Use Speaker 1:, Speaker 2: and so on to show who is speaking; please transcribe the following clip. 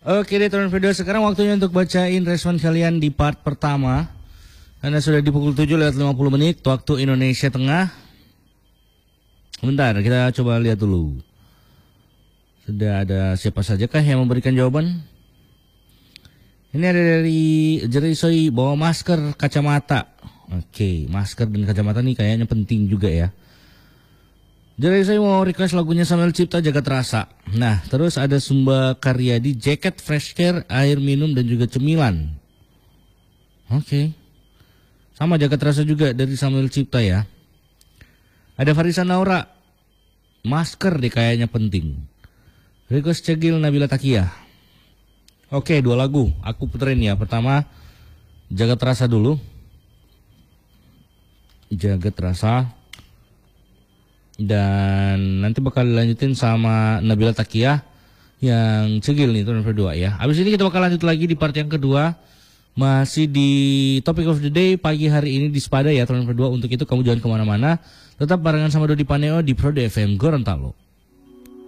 Speaker 1: Oke deh teman video, sekarang waktunya untuk bacain respon kalian di part pertama. Anda sudah di pukul 7:50 waktu Indonesia Tengah. Bentar, kita coba lihat dulu. Sudah ada siapa saja kah yang memberikan jawaban? Ini ada dari Jerisoi, bawa masker, kacamata. Oke, masker dan kacamata nih kayaknya penting juga ya. Jadi saya mau request lagunya Samuel Cipta, Jagat Rasa. Nah, terus ada Sumba Karyadi, jaket, fresh care, air minum dan juga cemilan. Oke. Sama Jagat Rasa juga dari Samuel Cipta ya. Ada Farisa Naura, masker deh kayaknya penting. Request Cegil Nabila Takia. Oke, 2 lagu. Aku puterin ya. Pertama, Jagat Rasa dulu. Jagat Rasa. Dan nanti bakal dilanjutin sama Nabila Takia yang Cegil nih tuh nomor 2 ya. Habis ini kita bakal lanjut lagi di part yang kedua. Masih di Topic of the Day pagi hari ini di Spada ya teman-teman. Untuk itu kamu jangan kemana-mana. Tetap barengan sama Dodi Paneo di Prode FM Gorontalo.